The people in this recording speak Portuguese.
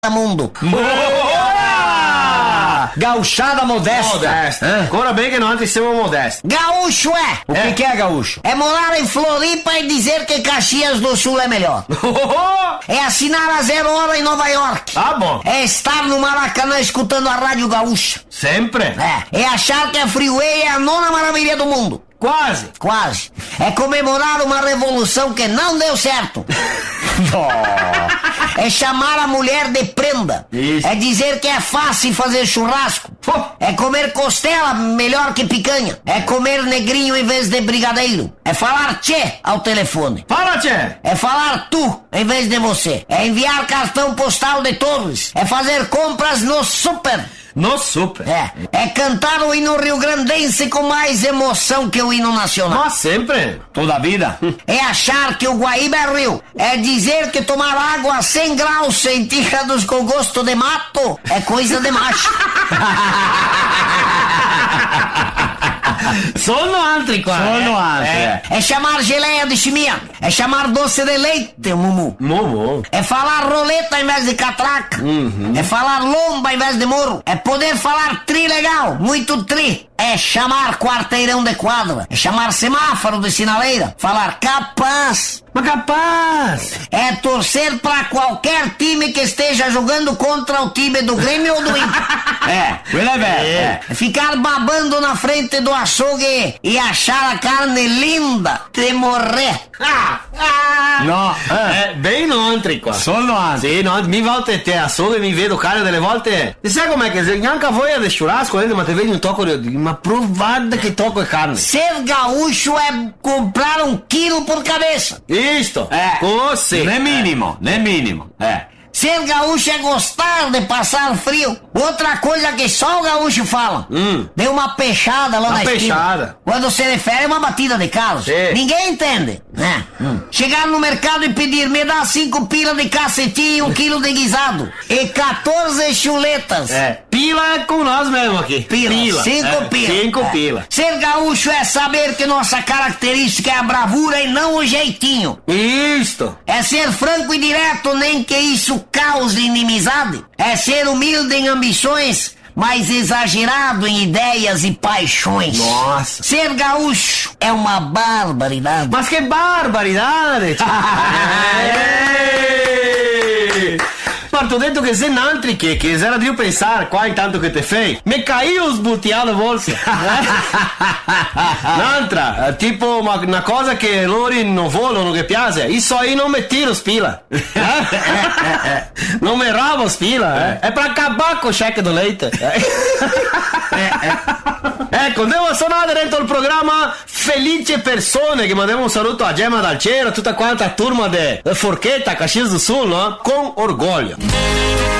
mundo. Gauchada modesta. Modesta. Agora bem que nós somos modestos. Gaúcho é. O que é gaúcho? É morar em Floripa e dizer que Caxias do Sul é melhor. É assinar a 0 hora em Nova York. Tá bom. É estar no Maracanã escutando a Rádio Gaúcha. Sempre? É achar que a Freeway é a 9ª maravilha do mundo. Quase. Quase. É comemorar uma revolução que não deu certo. É chamar a mulher de prenda. Isso. É dizer que é fácil fazer churrasco. É comer costela melhor que picanha. É comer negrinho em vez de brigadeiro. É falar tchê ao telefone. Fala, tchê. É falar tu em vez de você. É enviar cartão postal de Torres. É fazer compras no super. No super. É cantar o hino rio-grandense com mais emoção que o hino nacional. Mas sempre. Toda a vida? É achar que o Guaíba é rio. É dizer que tomar água a 100 graus centígrados com gosto de mato é coisa de macho. Sonoântrico. É chamar geleia de chimia. É chamar doce de leite, mumu. Mumu. É falar roleta em vez de catraca. É falar lomba em vez de morro. É poder falar tri legal, muito tri. É chamar quarteirão de quadra. É chamar semáforo de sinaleira. Falar capaz. Mas capaz. É torcer pra qualquer time que esteja jogando contra o time do Grêmio ou do Inter. É ficar babando na frente do açougue e achar a carne linda de morrer. No, Bem noantrico. solo anche. Sì, no, mi volte te açougue mi vedo cara delle volte. E sai com'è che se neanche a voi è di churrasco, ma te vedi un tocco ma provate che tocco è carne. Ser gaúcho é comprar 1 quilo por cabeça. Isto. Così. Non è minimo. Ser gaúcho é gostar de passar frio. Outra coisa que só o gaúcho fala. Deu uma peixada lá na esquina. Peixada. Quando se refere a uma batida de carros. Sim. Ninguém entende. Chegar no mercado e pedir, me dá 5 pila de cacetinho e 1 quilo de guisado. E 14 chuletas. Pila é com nós mesmo aqui. Pila. 5 pila. 5 pila. Ser gaúcho é saber que nossa característica é a bravura e não o jeitinho. Isto. É ser franco e direto, nem que isso cause inimizade. É ser humilde em ambições, mas exagerado em ideias e paixões. Nossa. Ser gaúcho é uma barbaridade. Mas che barbaridade! Ma ti ho detto che sei altri che era di pensare qua intanto che te fai. Mi caiu sbuttiato forse. Un'altra, tipo una cosa che loro non vogliono che piace. Io non mi tiro spila. Non mi ravo spila. È per acabar con il cheque do leite. Ecco, devo suonare dentro il programma Felice Persone, che mandiamo un saluto a Gemma Dal Cielo, tutta quanta turma de Forchetta, Caxias do Sul, no? Con orgoglio.